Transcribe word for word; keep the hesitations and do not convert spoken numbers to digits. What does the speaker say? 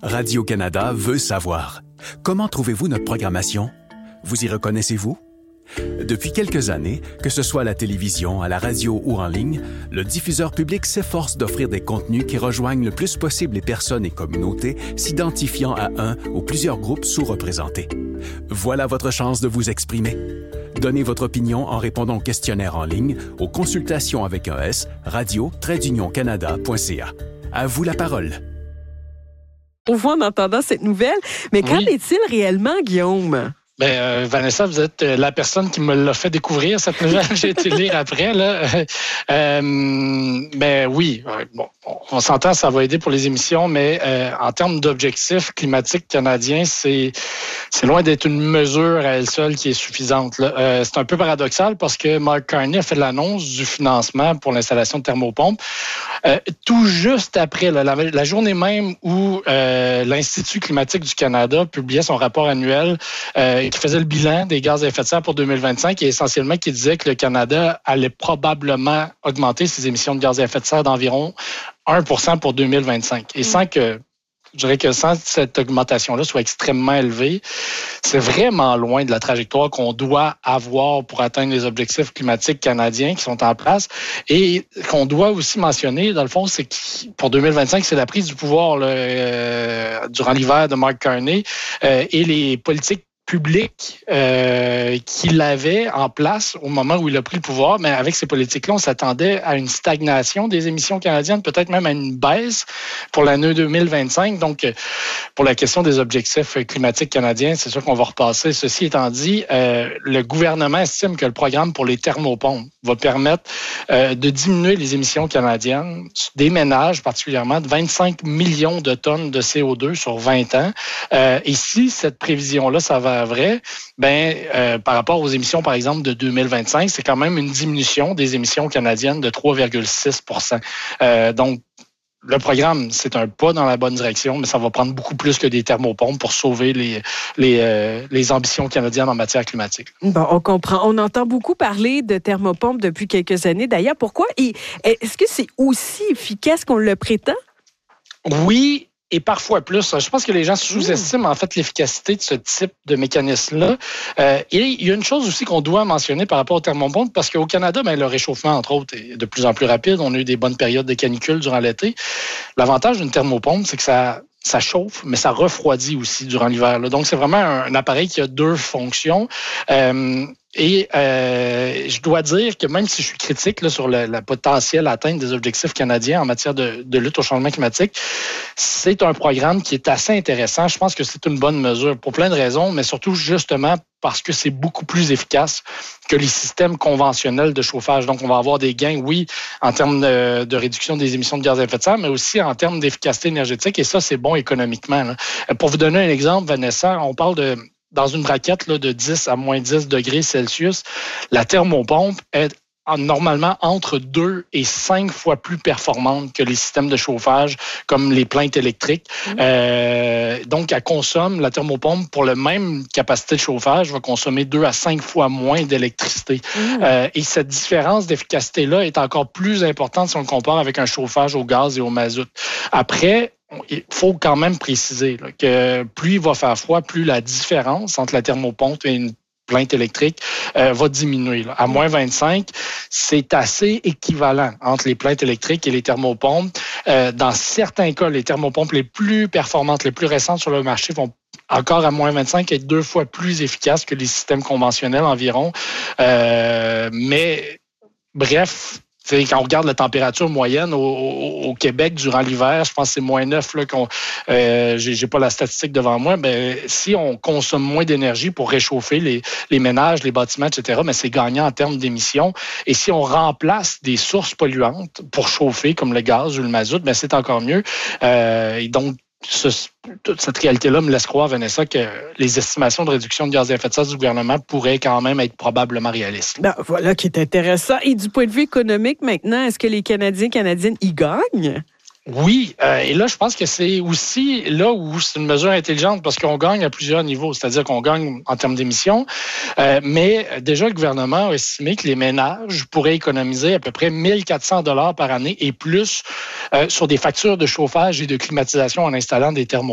Radio-Canada veut savoir. Comment trouvez-vous notre programmation? Vous y reconnaissez-vous? Depuis quelques années, que ce soit à la télévision, à la radio ou en ligne, le diffuseur public s'efforce d'offrir des contenus qui rejoignent le plus possible les personnes et communautés s'identifiant à un ou plusieurs groupes sous-représentés. Voilà votre chance de vous exprimer. Donnez votre opinion en répondant au questionnaire en ligne aux consultations avec un S, radio tiret union canada point c a. À vous la parole. Au voit en entendant cette nouvelle, mais qu'en oui. est-il réellement, Guillaume? Ben, euh, Vanessa, vous êtes la personne qui me l'a fait découvrir, cette nouvelle. J'ai été lire après, là. Euh, ben oui, bon, on s'entend, ça va aider pour les émissions, mais euh, en termes d'objectifs climatiques canadiens, c'est c'est loin d'être une mesure à elle seule qui est suffisante, là. Euh, c'est un peu paradoxal parce que Mark Carney a fait l'annonce du financement pour l'installation de thermopompes euh, tout juste après, là, la, la journée même où euh, l'Institut climatique du Canada publiait son rapport annuel euh, qui faisait le bilan des gaz à effet de serre pour deux mille vingt-cinq et essentiellement qui disait que le Canada allait probablement augmenter ses émissions de gaz à effet de serre d'environ un pour cent pour deux mille vingt-cinq. Et mmh. sans que, je dirais que sans cette augmentation-là soit extrêmement élevée, c'est vraiment loin de la trajectoire qu'on doit avoir pour atteindre les objectifs climatiques canadiens qui sont en place. Et qu'on doit aussi mentionner, dans le fond, c'est que pour deux mille vingt-cinq, c'est la prise du pouvoir là, euh, durant l'hiver de Mark Carney euh, et les politiques public euh, qu'il avait en place au moment où il a pris le pouvoir, mais avec ces politiques-là, on s'attendait à une stagnation des émissions canadiennes, peut-être même à une baisse pour l'année deux mille vingt-cinq. Donc, pour la question des objectifs climatiques canadiens, c'est sûr qu'on va repasser. Ceci étant dit, euh, le gouvernement estime que le programme pour les thermopompes va permettre euh, de diminuer les émissions canadiennes des ménages, particulièrement de vingt-cinq millions de tonnes de C O deux sur vingt ans. Euh, et si cette prévision-là, ça va vrai, ben euh, par rapport aux émissions, par exemple, de deux mille vingt-cinq, c'est quand même une diminution des émissions canadiennes de trois virgule six pour cent. Euh, donc, le programme, c'est un pas dans la bonne direction, mais ça va prendre beaucoup plus que des thermopompes pour sauver les, les, euh, les ambitions canadiennes en matière climatique. Bon, on comprend. On entend beaucoup parler de thermopompes depuis quelques années. D'ailleurs, pourquoi? Et est-ce que c'est aussi efficace qu'on le prétend? Oui. Et parfois plus. Je pense que les gens sous-estiment en fait l'efficacité de ce type de mécanisme-là. Euh, et il y a une chose aussi qu'on doit mentionner par rapport aux thermopompes, parce qu'au Canada, ben, le réchauffement, entre autres, est de plus en plus rapide. On a eu des bonnes périodes de canicule durant l'été. L'avantage d'une thermopompe, c'est que ça... ça chauffe, mais ça refroidit aussi durant l'hiver. Là. Donc, c'est vraiment un, un appareil qui a deux fonctions. Euh, et euh, je dois dire que même si je suis critique là, sur le, la potentielle atteinte des objectifs canadiens en matière de, de lutte au changement climatique, c'est un programme qui est assez intéressant. Je pense que c'est une bonne mesure pour plein de raisons, mais surtout justement parce que c'est beaucoup plus efficace que les systèmes conventionnels de chauffage. Donc, on va avoir des gains, oui, en termes de, de réduction des émissions de gaz à effet de serre, mais aussi en termes d'efficacité énergétique. Et ça, c'est bon économiquement. Là. Pour vous donner un exemple, Vanessa, on parle de, dans une braquette là, de dix à moins dix degrés Celsius, la thermopompe est normalement entre deux et cinq fois plus performante que les systèmes de chauffage comme les plaintes électriques. Mmh. Euh, donc, elle consomme, la thermopompe, pour la même capacité de chauffage, va consommer deux à cinq fois moins d'électricité. Mmh. Euh, et cette différence d'efficacité-là est encore plus importante si on le compare avec un chauffage au gaz et au mazout. Après, il faut quand même préciser là, que plus il va faire froid, plus la différence entre la thermopompe et une plainte électrique euh, va diminuer. Là. À moins vingt-cinq, c'est assez équivalent entre les plaintes électriques et les thermopompes. Euh, dans certains cas, les thermopompes les plus performantes, les plus récentes sur le marché vont encore à moins vingt-cinq être deux fois plus efficaces que les systèmes conventionnels environ. Euh, mais bref, t'sais, quand on regarde la température moyenne au, au, au Québec durant l'hiver, je pense que c'est moins neuf, là, qu'on, euh, j'ai, j'ai pas la statistique devant moi, mais si on consomme moins d'énergie pour réchauffer les, les ménages, les bâtiments, et cetera, mais c'est gagnant en termes d'émissions. Et si on remplace des sources polluantes pour chauffer, comme le gaz ou le mazout, ben c'est encore mieux. Euh, et donc, Ce, toute cette réalité-là me laisse croire, Vanessa, que les estimations de réduction de gaz à effet de serre du gouvernement pourraient quand même être probablement réalistes. Ben, voilà qui est intéressant. Et du point de vue économique, maintenant, est-ce que les Canadiens et Canadiennes y gagnent? Oui, euh, et là, je pense que c'est aussi là où c'est une mesure intelligente parce qu'on gagne à plusieurs niveaux, c'est-à-dire qu'on gagne en termes d'émissions, euh, mais déjà, le gouvernement a estimé que les ménages pourraient économiser à peu près mille quatre cents dollars par année et plus euh, sur des factures de chauffage et de climatisation en installant des thermos.